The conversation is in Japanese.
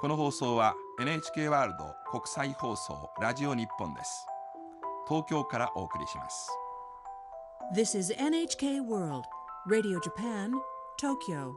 この放送は NHK ワールド国際放送ラジオ日本です。東京からお送りします。 This is NHK World Radio Japan, Tokyo.